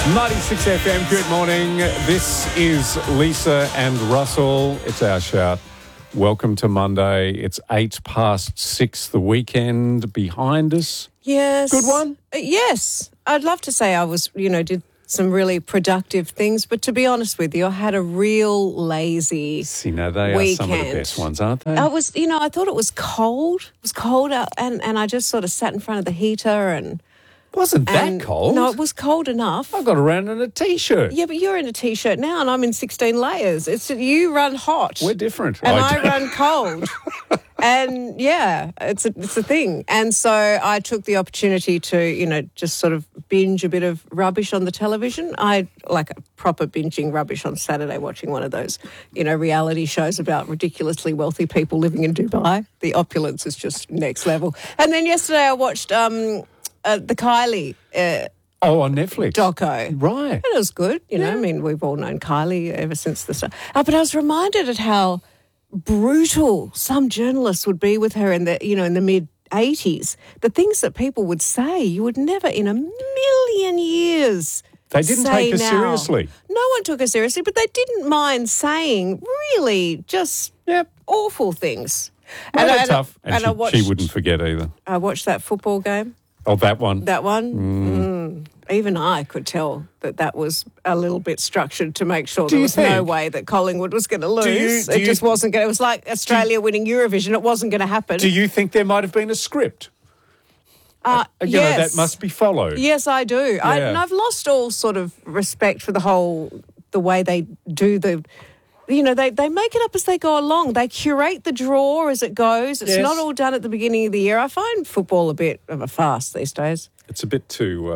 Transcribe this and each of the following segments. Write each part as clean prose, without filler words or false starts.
96 FM, good morning. This is Lisa and Russell. It's our shout. Welcome to Monday. It's 6:08, the weekend behind us. Yes. Good one? Yes. I'd love to say I was, did some really productive things, but to be honest with you, I had a real lazy See, now they weekend. are some of the best ones, aren't they? I was, I thought it was cold. It was cold out, and I just sort of sat in front of the heater and... Wasn't that cold? No, it was cold enough. I got around in a T-shirt. Yeah, but you're in a T-shirt now and I'm in 16 layers. It's you run hot. We're different. And I run cold. And, yeah, it's a thing. And so I took the opportunity to, just sort of binge a bit of rubbish on the television. I like a proper binging rubbish on Saturday, watching one of those, reality shows about ridiculously wealthy people living in Dubai. The opulence is just next level. And then yesterday I watched... the Kylie on Netflix. doco. Right. And it was good, I mean, we've all known Kylie ever since the start. But I was reminded at how brutal some journalists would be with her in the, in the mid-'80s. The things that people would say, you would never in a million years They didn't say take her now. seriously. No one took her seriously, but they didn't mind saying really just awful things. Tough. And I watched, she wouldn't forget either. I watched that football game. Oh, that one. That one? Even I could tell that was a little bit structured to make sure there was no way that Collingwood was going to lose. It just wasn't going to. It was like Australia winning Eurovision. It wasn't going to happen. Do you think there might have been a script? Yes. That must be followed. Yes, I do. Yeah. I've lost all sort of respect for the way they do the... they make it up as they go along. They curate the draw as it goes. It's not all done at the beginning of the year. I find football a bit of a farce these days. It's a bit too,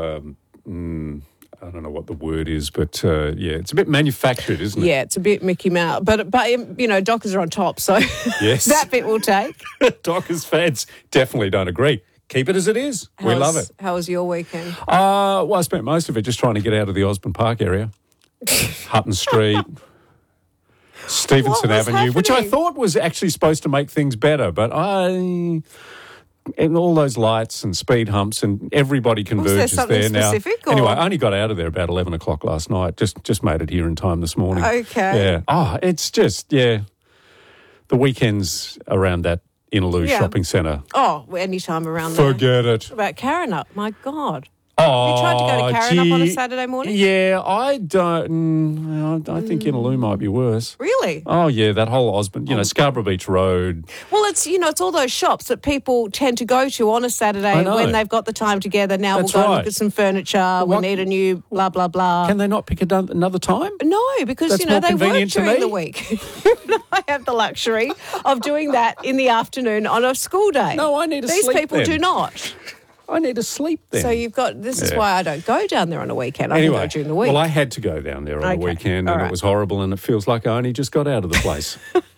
I don't know what the word is, but it's a bit manufactured, isn't it? Yeah, it's a bit Mickey Mouse. But Dockers are on top, so yes. that bit will take. Dockers fans definitely don't agree. Keep it as it is. We love it. How was your weekend? I spent most of it just trying to get out of the Osborne Park area. Hutton Street... Stevenson Avenue, which I thought was actually supposed to make things better, but and all those lights and speed humps and everybody converges there now. Specific, or? Anyway, I only got out of there about 11 o'clock last night. Just made it here in time this morning. Okay. Yeah. It's just, the weekends around that Innaloo shopping centre. Oh, any time around there. Forget it. What about Karrinyup? My God. Oh, you tried to go to Karrinyup on a Saturday morning? Yeah, I don't. I think Innaloo might be worse. Really? Oh, yeah, that whole Osborne, Scarborough Beach Road. Well, it's, it's all those shops that people tend to go to on a Saturday when they've got the time together. Now That's we'll go right. look at some furniture. We need a new blah, blah, blah. Can they not pick another time? No, because, That's more they work convenient to during me. the week. I have the luxury of doing that in the afternoon on a school day. No, I need to These sleep people then. do not. I need to sleep then. So you've got, this is why I don't go down there on a weekend. I anyway, can go during the week. well, I had to go down there on the weekend and right. it was horrible and it feels like I only just got out of the place.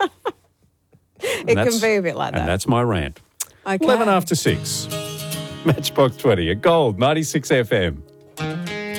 It can be a bit like that. And that's my rant. Okay. 11 after 6. Matchbox 20 at Gold 96 FM.